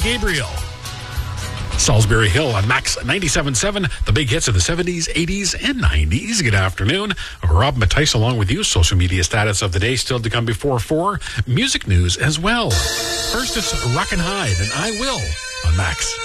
Gabriel. Salisbury Hill on Max 97.7, the big hits of the 70s, 80s, and 90s. Good afternoon. Rob Mattice along with you. Social media status of the day still to come before 4. Music news as well. First, it's Rock and Hide and I Will on Max.